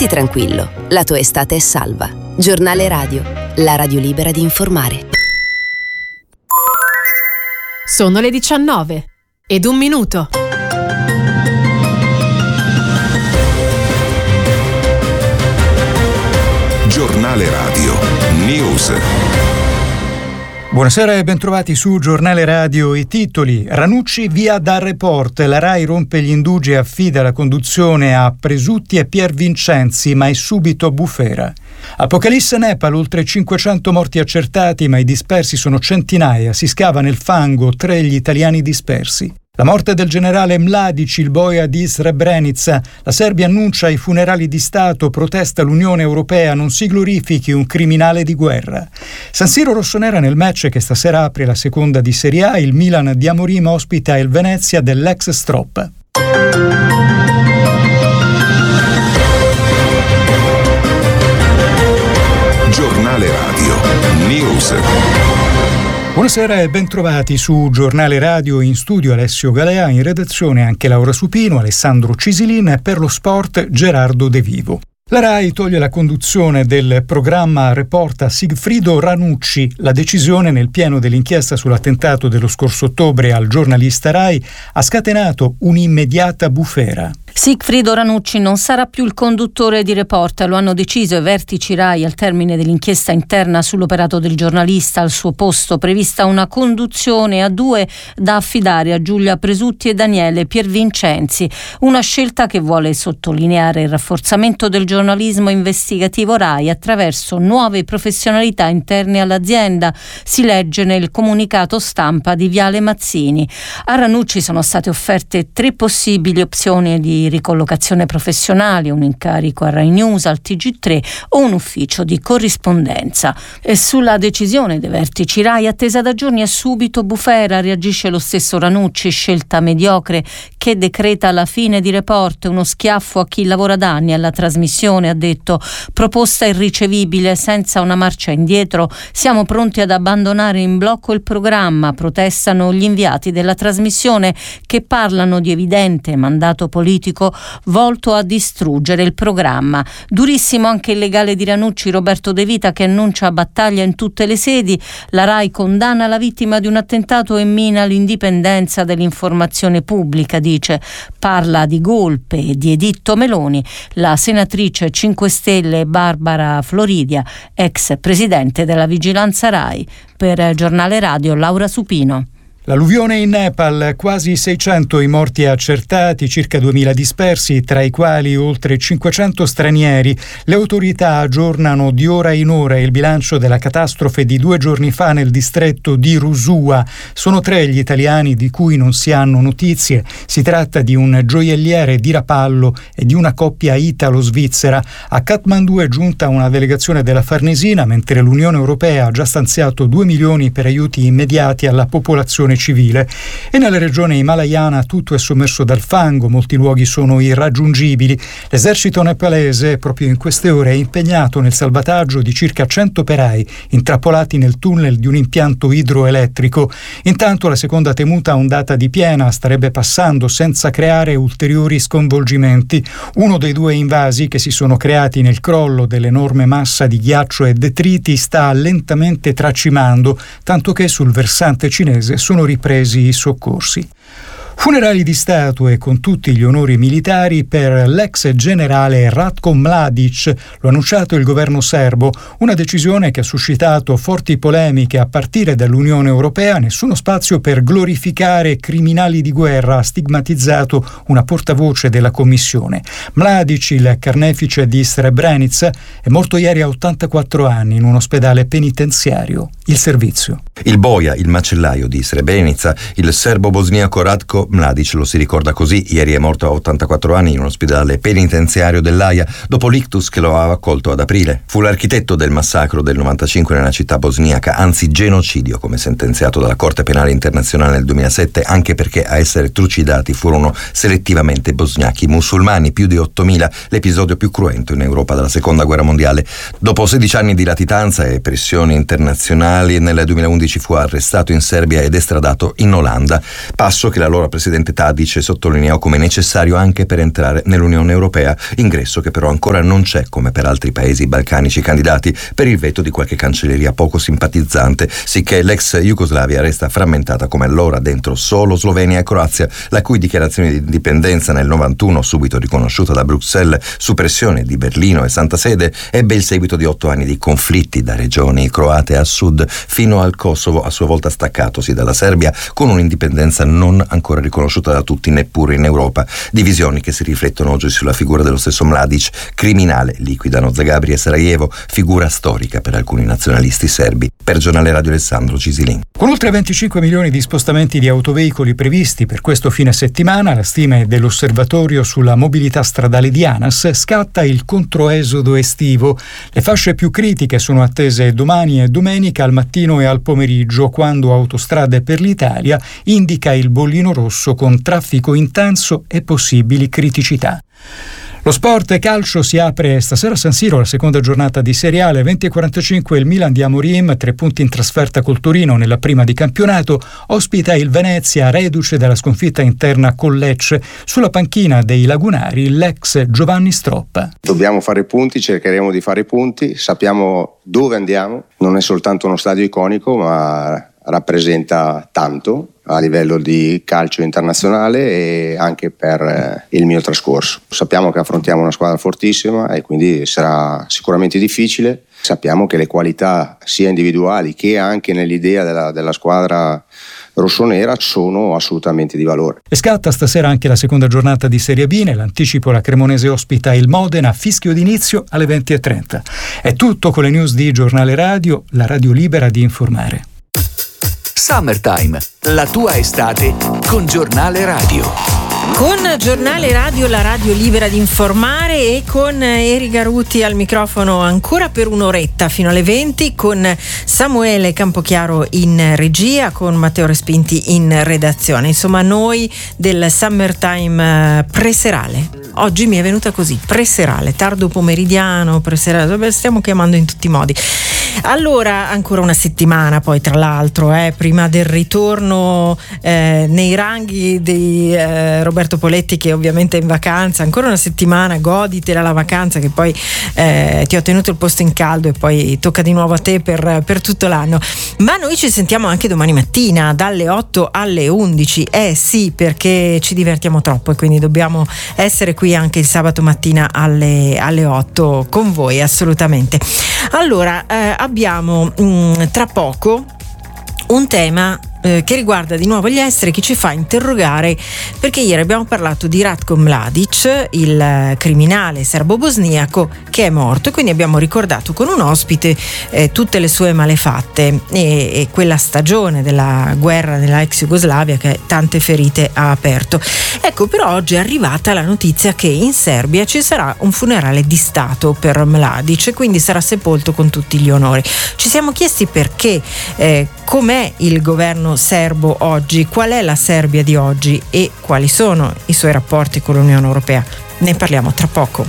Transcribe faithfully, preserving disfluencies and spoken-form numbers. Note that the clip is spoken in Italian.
Mettiti tranquillo, la tua estate è salva. Giornale Radio, la radio libera di informare. Sono le diciannove ed un minuto. Giornale Radio News. Buonasera e bentrovati su Giornale Radio. I titoli: Ranucci via dal report, la Rai rompe gli indugi e affida la conduzione a Presutti e Pier Vincenzi, ma è subito bufera. Apocalisse Nepal, oltre cinquecento morti accertati, ma i dispersi sono centinaia, si scava nel fango, tre gli italiani dispersi. La morte del generale Mladic, il boia di Srebrenica. La Serbia annuncia i funerali di Stato, protesta l'Unione Europea, non si glorifichi un criminale di guerra. San Siro rossonera nel match che stasera apre la seconda di Serie A, il Milan di Amorim ospita il Venezia dell'ex Strop. Giornale Radio News. Buonasera e bentrovati su Giornale Radio. In studio Alessio Galea, in redazione anche Laura Supino, Alessandro Cisilin e per lo sport Gerardo De Vivo. La Rai toglie la conduzione del programma Report a Sigfrido Ranucci. La decisione, nel pieno dell'inchiesta sull'attentato dello scorso ottobre al giornalista Rai, ha scatenato un'immediata bufera. Sigfrido Ranucci non sarà più il conduttore di Report, lo hanno deciso i vertici Rai al termine dell'inchiesta interna sull'operato del giornalista. Al suo posto prevista una conduzione a due da affidare a Giulia Presutti e Daniele Pier Vincenzi, una scelta che vuole sottolineare il rafforzamento del giornalismo investigativo Rai attraverso nuove professionalità interne all'azienda, si legge nel comunicato stampa di Viale Mazzini. A Ranucci sono state offerte tre possibili opzioni di ricollocazione professionale, un incarico a Rai News, al T G tre o un ufficio di corrispondenza. E sulla decisione dei vertici Rai, attesa da giorni, è subito bufera. Reagisce lo stesso Ranucci: scelta mediocre che decreta la fine di Report, uno schiaffo a chi lavora da anni alla trasmissione, ha detto. Proposta irricevibile, senza una marcia indietro, siamo pronti ad abbandonare in blocco il programma, protestano gli inviati della trasmissione che parlano di evidente mandato politico volto a distruggere il programma. Durissimo anche il legale di Ranucci, Roberto De Vita, che annuncia battaglia in tutte le sedi. La Rai condanna la vittima di un attentato e mina l'indipendenza dell'informazione pubblica, dice. Parla di golpe e di editto Meloni. La senatrice cinque Stelle Barbara Floridia, ex presidente della Vigilanza Rai. Per Giornale Radio Laura Supino. L'alluvione in Nepal, quasi seicento i morti accertati, circa duemila dispersi, tra i quali oltre cinquecento stranieri. Le autorità aggiornano di ora in ora il bilancio della catastrofe di due giorni fa nel distretto di Rusua. Sono tre gli italiani di cui non si hanno notizie. Si tratta di un gioielliere di Rapallo e di una coppia italo-svizzera. A Kathmandu è giunta una delegazione della Farnesina, mentre l'Unione Europea ha già stanziato due milioni per aiuti immediati alla popolazione civile. E nella regione himalayana tutto è sommerso dal fango, molti luoghi sono irraggiungibili. L'esercito nepalese proprio in queste ore è impegnato nel salvataggio di circa cento operai intrappolati nel tunnel di un impianto idroelettrico. Intanto la seconda temuta ondata di piena starebbe passando senza creare ulteriori sconvolgimenti. Uno dei due invasi che si sono creati nel crollo dell'enorme massa di ghiaccio e detriti sta lentamente tracimando, tanto che sul versante cinese sono ripresi i soccorsi. Funerali di Stato e con tutti gli onori militari per l'ex generale Ratko Mladic, lo ha annunciato il governo serbo, una decisione che ha suscitato forti polemiche a partire dall'Unione Europea. Nessuno spazio per glorificare criminali di guerra, ha stigmatizzato una portavoce della Commissione. Mladic, il carnefice di Srebrenica, è morto ieri a ottantaquattro anni in un ospedale penitenziario. Il servizio. Il boia, il macellaio di Srebrenica, il serbo-bosniaco Ratko Mladic, lo si ricorda così, ieri è morto a ottantaquattro anni in un ospedale penitenziario dell'Aia dopo l'ictus che lo aveva accolto ad aprile. Fu l'architetto del massacro del novantacinque nella città bosniaca, anzi genocidio come sentenziato dalla Corte Penale Internazionale nel duemilasette, anche perché a essere trucidati furono selettivamente bosniachi musulmani, più di ottomila, l'episodio più cruento in Europa dalla seconda guerra mondiale. Dopo sedici anni di latitanza e pressioni internazionali, nel duemilaundici fu arrestato in Serbia ed estradato in Olanda, passo che l'allora presidente presidente Tadic sottolineò come necessario anche per entrare nell'Unione Europea, ingresso che però ancora non c'è, come per altri paesi balcanici candidati, per il veto di qualche cancelleria poco simpatizzante, sicché l'ex Jugoslavia resta frammentata come allora dentro solo Slovenia e Croazia, la cui dichiarazione di indipendenza nel novantuno, subito riconosciuta da Bruxelles su pressione di Berlino e Santa Sede, ebbe il seguito di otto anni di conflitti da regioni croate a sud fino al Kosovo, a sua volta staccatosi dalla Serbia con un'indipendenza non ancora riconosciuta da tutti neppure in Europa. Divisioni che si riflettono oggi sulla figura dello stesso Mladic, criminale, liquidano Zagabria e Sarajevo, figura storica per alcuni nazionalisti serbi. Per Giornale Radio Alessandro Gisilin. Con oltre venticinque milioni di spostamenti di autoveicoli previsti per questo fine settimana, la stima è dell'Osservatorio sulla mobilità stradale di ANAS, scatta il controesodo estivo. Le fasce più critiche sono attese domani e domenica al mattino e al pomeriggio, quando Autostrade per l'Italia indica il bollino rosso con traffico intenso e possibili criticità. Lo sport calcio si apre stasera a San Siro, la seconda giornata di Serie A. Alle venti e quarantacinque il Milan di Amorim, tre punti in trasferta col Torino nella prima di campionato, ospita il Venezia reduce dalla sconfitta interna con Lecce. Sulla panchina dei lagunari l'ex Giovanni Stroppa. Dobbiamo fare punti, cercheremo di fare punti, sappiamo dove andiamo, non è soltanto uno stadio iconico ma rappresenta tanto a livello di calcio internazionale e anche per eh, il mio trascorso. Sappiamo che affrontiamo una squadra fortissima e quindi sarà sicuramente difficile. Sappiamo che le qualità sia individuali che anche nell'idea della, della squadra rossonera sono assolutamente di valore. E scatta stasera anche la seconda giornata di Serie B. Nell'anticipo la Cremonese ospita il Modena, fischio d'inizio alle venti e trenta. È tutto con le news di Giornale Radio, la radio libera di informare. Summertime, la tua estate con Giornale Radio. Con Giornale Radio, la radio libera di informare, e con Eri Garuti al microfono ancora per un'oretta fino alle venti, con Samuele Campochiaro in regia, con Matteo Respinti in redazione. Insomma, noi del Summertime preserale. Oggi mi è venuta così, preserale, tardo pomeridiano, preserale, stiamo chiamando in tutti i modi. Allora, ancora una settimana poi, tra l'altro, eh, prima del ritorno eh, nei ranghi di eh, Roberto Poletti, che ovviamente è in vacanza. Ancora una settimana, goditela la vacanza, che poi eh, ti ho tenuto il posto in caldo e poi tocca di nuovo a te per, per tutto l'anno. Ma noi ci sentiamo anche domani mattina dalle otto alle undici. Eh sì, perché ci divertiamo troppo e quindi dobbiamo essere qui anche il sabato mattina alle, alle otto con voi, assolutamente. Allora, eh, abbiamo mh, tra poco un tema eh, che riguarda di nuovo gli esteri, che ci fa interrogare, perché ieri abbiamo parlato di Ratko Mladic, il criminale serbo-bosniaco che è morto, e quindi abbiamo ricordato con un ospite eh, tutte le sue malefatte e, e quella stagione della guerra nella ex Jugoslavia che tante ferite ha aperto. Ecco, però oggi è arrivata la notizia che in Serbia ci sarà un funerale di Stato per Mladic e quindi sarà sepolto con tutti gli onori. Ci siamo chiesti perché, eh, com'è il governo serbo oggi, qual è la Serbia di oggi e quali sono i suoi rapporti con l'Unione Europea. Ne parliamo tra poco.